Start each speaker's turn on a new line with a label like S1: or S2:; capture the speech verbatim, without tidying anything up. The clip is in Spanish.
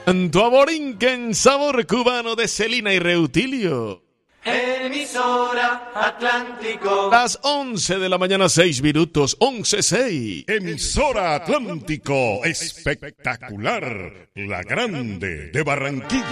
S1: Tu aborinquen sabor cubano de Celina y Reutilio.
S2: Emisora Atlántico.
S1: Las once de la mañana, seis minutos, once seis.
S3: Emisora Atlántico, espectacular, la grande de Barranquilla.